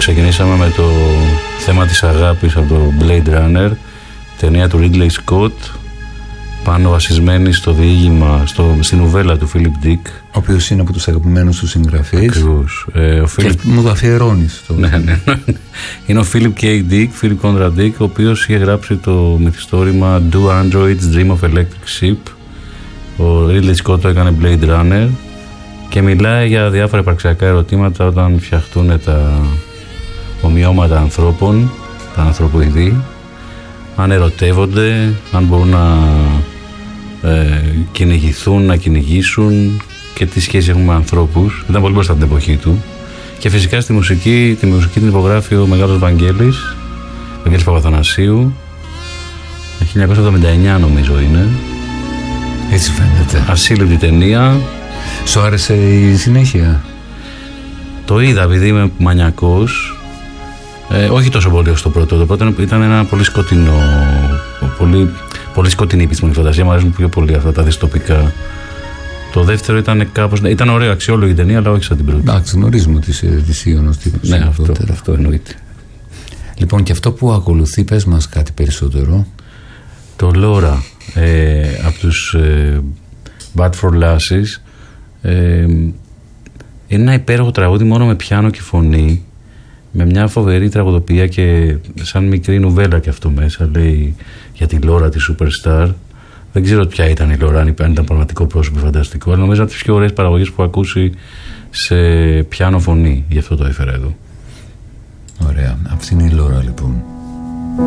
Ξεκινήσαμε με το θέμα της αγάπης από το Blade Runner, ταινία του Ridley Scott, πάνω βασισμένη στο διήγημα, στην νουβέλα του Philip Dick, ο οποίος είναι από τους αγαπημένους του συγγραφείς. Ακριβώς. Και μου το αφιερώνεις. Ναι. Είναι ο Philip K. Dick, Philip Conrad Dick, ο οποίος είχε γράψει το μυθιστόρημα Do Androids Dream of Electric Sheep. Ο Ridley Scott το έκανε Blade Runner και μιλάει για διάφορα υπαρξιακά ερωτήματα όταν φτιαχτούν τα ομοιώματα ανθρώπων, τα ανθρωποειδή, αν ερωτεύονται, αν μπορούν να κυνηγηθούν, να κυνηγήσουν και τι σχέση έχουμε με ανθρώπους. Ήταν πολύ μπροστά την εποχή του. Και φυσικά στη μουσική, τη μουσική την υπογράφει ο μεγάλος Βαγγέλης Παπαθανασίου, 1979 νομίζω είναι. Έτσι φαίνεται. Ασύλληπτη ταινία. Σου άρεσε η συνέχεια? Το είδα επειδή είμαι μανιακός. Όχι τόσο πολύ ως το πρώτο. Το πρώτο ήταν ένα πολύ σκοτεινό, πολύ σκοτεινή επιστημονική φαντασία. Μου αρέσουν πιο πολύ αυτά τα δυστοπικά. Το δεύτερο ήταν κάπως. Ήταν ωραίο, αξιόλογη ταινία, αλλά όχι σαν την πρώτη. Εντάξει, γνωρίζουμε ότι είσαι δυσίωνος τύπος. Ναι, αυτό εννοείται. Λοιπόν, και αυτό που ακολουθεί, πες μας κάτι περισσότερο. Το Laura από τους Bad for Lasses. Είναι ένα υπέροχο τραγούδι μόνο με πιάνο και φωνή, με μια φοβερή τραγουδοποιία και σαν μικρή νουβέλα και αυτό μέσα. Λέει για τη Λόρα, τη Superstar. Δεν ξέρω ποια ήταν η Λόρα, αν ήταν πραγματικό πρόσωπο φανταστικό, αλλά νομίζω από τις πιο ωραίες παραγωγές που έχω ακούσει σε πιάνο φωνή. Γι' αυτό το έφερα εδώ. Ωραία. Αυτή είναι η Λόρα λοιπόν.